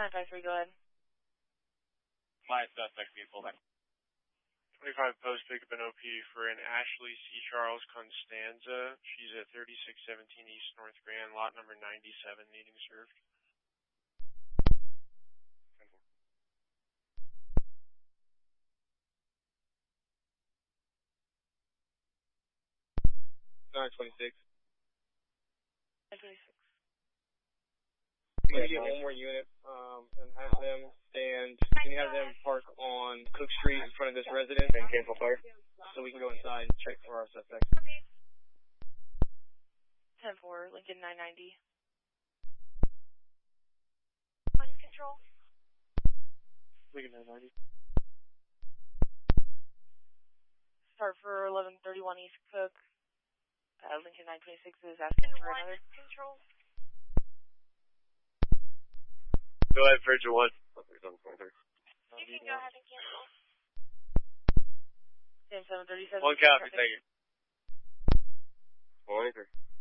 953, go ahead. My suspect vehicle. 25 post pickup an OP for an Ashley C. Charles Constanza. She's at 3617 East North Grand, lot number 97, needing served. 926. 926. Can you get one more unit and have them stand? Can you have them park on Cook Street in front of this residence and cancel fire? So we can go inside and check for our suspects. 10-4, Lincoln 990. On control. Lincoln 990. Start for 1131 East Cook. Lincoln 926 is asking for another. Control. Go ahead, Bridger 1. You can go ahead and cancel. 737. One copy, thank you. 183.